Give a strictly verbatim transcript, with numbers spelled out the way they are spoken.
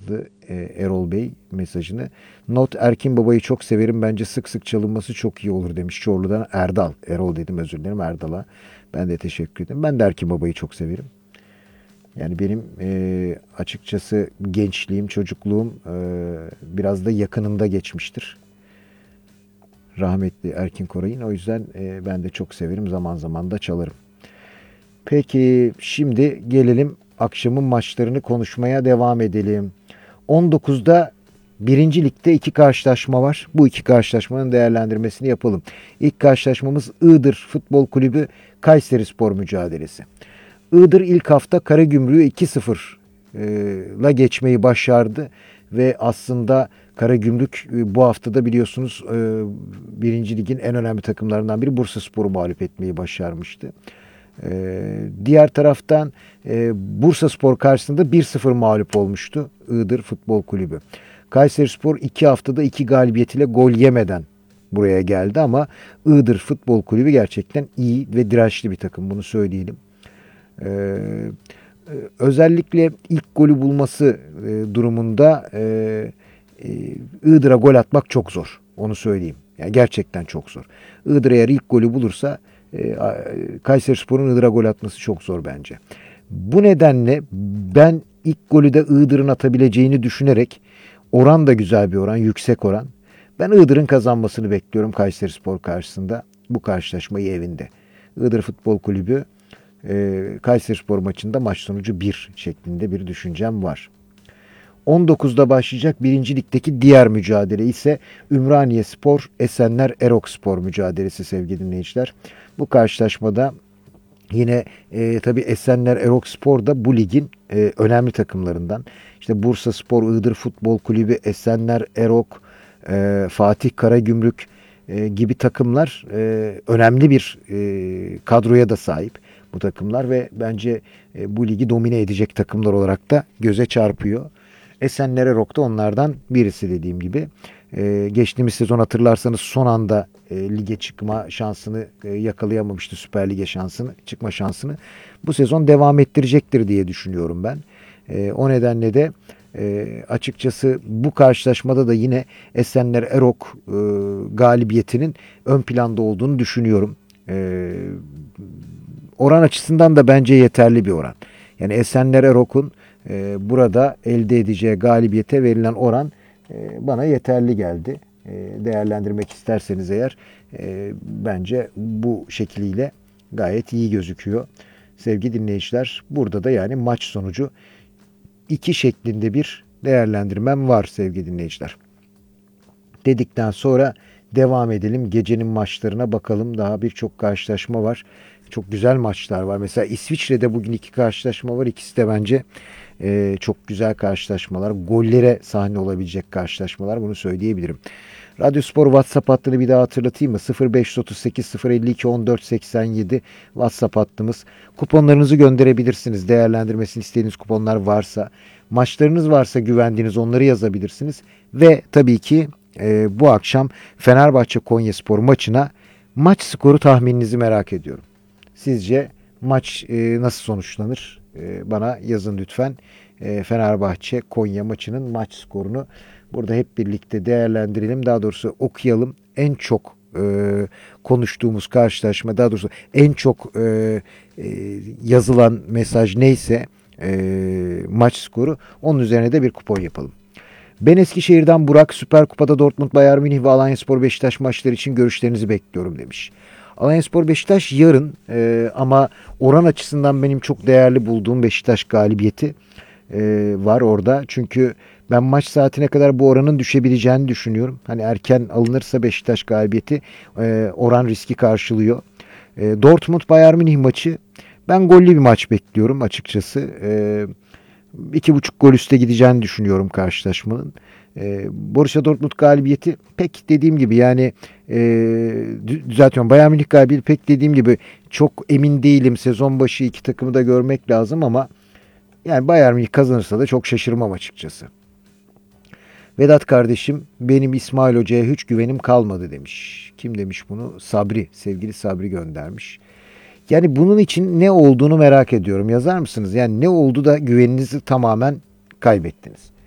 yazdı e, Erol Bey mesajını. Not: Erkin Baba'yı çok severim. Bence sık sık çalınması çok iyi olur demiş. Çorlu'dan Erdal. Erol dedim, özür dilerim, Erdal'a. Ben de teşekkür ederim. Ben de Erkin Baba'yı çok severim. Yani benim e, açıkçası gençliğim, çocukluğum e, biraz da yakınında geçmiştir. Rahmetli Erkin Koray'ın. O yüzden e, ben de çok severim. Zaman zaman da çalarım. Peki şimdi gelelim akşamın maçlarını konuşmaya devam edelim. on dokuzda birinci Lig'de iki karşılaşma var. Bu iki karşılaşmanın değerlendirmesini yapalım. İlk karşılaşmamız Iğdır Futbol Kulübü Kayserispor mücadelesi. Iğdır ilk hafta Karagümrük'ü iki sıfır'la geçmeyi başardı ve aslında Karagümrük bu haftada biliyorsunuz birinci Lig'in en önemli takımlarından biri Bursaspor'u mağlup etmeyi başarmıştı. Diğer taraftan Bursaspor karşısında bir sıfır mağlup olmuştu Iğdır Futbol Kulübü. Kayserispor iki haftada iki galibiyetiyle gol yemeden buraya geldi ama Iğdır Futbol Kulübü gerçekten iyi ve dirençli bir takım, bunu söyleyelim. Ee, özellikle ilk golü bulması e, durumunda e, e, Iğdır'a gol atmak çok zor. Onu söyleyeyim. Yani gerçekten çok zor. Iğdır eğer ilk golü bulursa e, Kayserispor'un Iğdır'a gol atması çok zor bence. Bu nedenle ben ilk golü de Iğdır'ın atabileceğini düşünerek, oran da güzel bir oran, yüksek oran, ben Iğdır'ın kazanmasını bekliyorum Kayserispor karşısında. Bu karşılaşmayı evinde. Iğdır Futbol Kulübü e, Kayserispor maçında maç sonucu bir şeklinde bir düşüncem var. on dokuzda başlayacak birinci Lig'deki diğer mücadele ise Ümraniyespor Esenler Erokspor mücadelesi sevgili dinleyiciler. Bu karşılaşmada yine e, tabii Esenler Erokspor da bu ligin e, önemli takımlarından. İşte Bursaspor, Iğdır Futbol Kulübü, Esenler Erok, e, Fatih Karagümrük e, gibi takımlar e, önemli bir e, kadroya da sahip bu takımlar ve bence e, bu ligi domine edecek takımlar olarak da göze çarpıyor. Esenler Erok da onlardan birisi dediğim gibi. Ee, geçtiğimiz sezon hatırlarsanız son anda e, lige çıkma şansını e, yakalayamamıştı, Süper Lig'e şansını, çıkma şansını. Bu sezon devam ettirecektir diye düşünüyorum ben. E, o nedenle de e, açıkçası bu karşılaşmada da yine Esenler Erok e, galibiyetinin ön planda olduğunu düşünüyorum. E, oran açısından da bence yeterli bir oran. Yani Esenler Erok'un e, burada elde edeceği galibiyete verilen oran e, bana yeterli geldi. E, değerlendirmek isterseniz eğer e, bence bu şekliyle gayet iyi gözüküyor. Sevgili dinleyiciler, burada da yani maç sonucu iki şeklinde bir değerlendirmem var sevgili dinleyiciler. Dedikten sonra devam edelim. Gecenin maçlarına bakalım. Daha birçok karşılaşma var. Çok güzel maçlar var. Mesela İsviçre'de bugün iki karşılaşma var. İkisi de bence e, çok güzel karşılaşmalar. Gollere sahne olabilecek karşılaşmalar. Bunu söyleyebilirim. Radyospor WhatsApp hattını bir daha hatırlatayım mı? sıfır beş otuz sekiz sıfır elli iki on dört seksen yedi WhatsApp hattımız. Kuponlarınızı gönderebilirsiniz. Değerlendirmesini istediğiniz kuponlar varsa, maçlarınız varsa güvendiğiniz, onları yazabilirsiniz. Ve tabii ki e, bu akşam Fenerbahçe Konyaspor maçına maç skoru tahmininizi merak ediyorum. Sizce maç e, nasıl sonuçlanır? E, bana yazın lütfen. E, Fenerbahçe Konya maçının maç skorunu burada hep birlikte değerlendirelim. Daha doğrusu okuyalım. En çok e, konuştuğumuz karşılaşma, daha doğrusu en çok e, e, yazılan mesaj neyse e, maç skoru, onun üzerine de bir kupon yapalım. Ben Eskişehir'den Burak, Süper Kupa'da Dortmund, Bayern Münih ve Alanyaspor Beşiktaş maçları için görüşlerinizi bekliyorum demiş. Alanyaspor Beşiktaş yarın e, ama oran açısından benim çok değerli bulduğum Beşiktaş galibiyeti e, var orada. Çünkü ben maç saatine kadar bu oranın düşebileceğini düşünüyorum. Hani erken alınırsa Beşiktaş galibiyeti e, oran riski karşılıyor. E, Dortmund Bayern Münih maçı, ben gollü bir maç bekliyorum açıkçası. E, iki buçuk gol üste gideceğini düşünüyorum karşılaşmanın. E, Borussia Dortmund galibiyeti pek dediğim gibi yani e, düzeltiyorum. Bayern Münih galibiyeti pek dediğim gibi çok emin değilim. Sezon başı iki takımı da görmek lazım ama yani Bayern Münih kazanırsa da çok şaşırmam açıkçası. Vedat kardeşim, benim İsmail Hoca'ya hiç güvenim kalmadı demiş. Kim demiş bunu? Sabri. Sevgili Sabri göndermiş. Yani bunun için ne olduğunu merak ediyorum. Yazar mısınız? Yani ne oldu da güveninizi tamamen kaybettiniz?